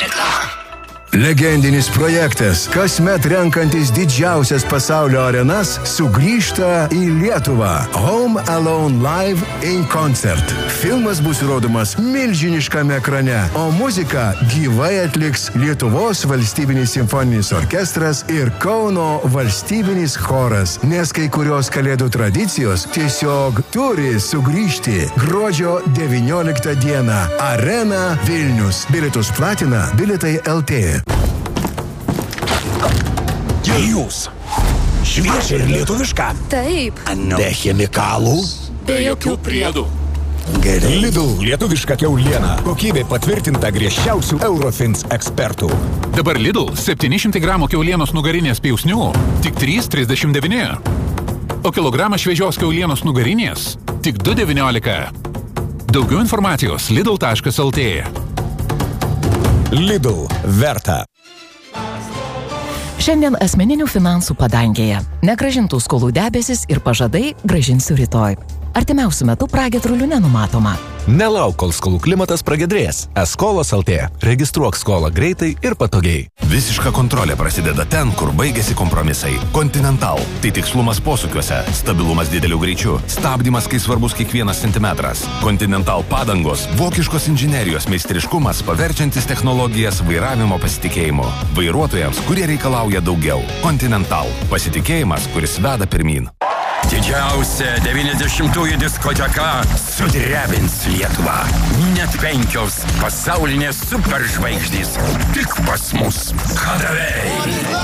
Legendinis projektas, kasmet renkantis didžiausias pasaulio arenas, sugrįžta į Lietuvą. Home Alone Live in Concert. Filmas bus rodomas milžiniškame ekrane, o muziką gyvai atliks Lietuvos valstybinis simfoninis orkestras ir Kauno valstybinis choras, nes kai kurios kalėdų tradicijos tiesiog turi sugrįžti. Gruodžio 19 dieną. Arena Vilnius. Bilietus platina Bilietai LT. Jūs. Šviežia ir lietuviška. Taip. Be chemikalų. Be jokių priedų. Gerai. Lidl lietuviška kiauliena. Kokybė patvirtinta griežčiausių Eurofins ekspertų. Dabar Lidl 700 gramų kiaulienos nugarinės pjausnių tik 3,39. O kilogramas šviežios kiaulienos nugarinės tik 2,19. Daugiau informacijos lidl.lt. Lidl verta. Šiandien asmeninių finansų padangėje. Negrąžintų skolų debesis ir pažadai grąžinsiu rytoj. Artimiausiu metu pragiedrulių nenumatoma. Nelauk, kol skolų klimatas pragiedrės. Eskolos LT. Registruok skolą greitai ir patogiai. Visiška kontrolė prasideda ten, kur baigėsi kompromisai. Continental. Tai tikslumas posūkiuose, stabilumas dideliu greičiu, stabdymas, kai svarbus kiekvienas centimetras. Continental padangos, vokiškos inžinerijos meistriškumas, paverčiantis technologijas vairavimo pasitikėjimu. Vairuotojams, kurie reikalauja daugiau. Continental. Pasitikėjimas, kuris veda pirmyn. Didžiausia 90-ųjų diskoteka sudrebins Lietuvą. Net 5 pasaulinės superžvaigždės tik pas mus. Kadavai.